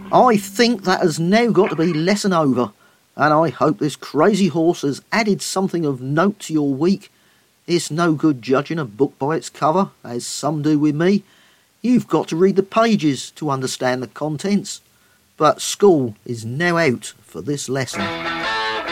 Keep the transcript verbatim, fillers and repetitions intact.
I think that has now got to be lesson over, and I hope this crazy horse has added something of note to your week. It's no good judging a book by its cover, as some do with me. You've got to read the pages to understand the contents. But school is now out for this lesson.